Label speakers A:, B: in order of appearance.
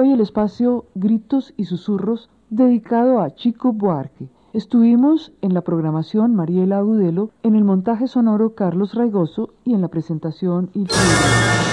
A: hoy el espacio Gritos y Susurros dedicado a Chico Buarque. Estuvimos en la programación Mariela Agudelo, en el montaje sonoro Carlos Raigoso y en la presentación Ilse.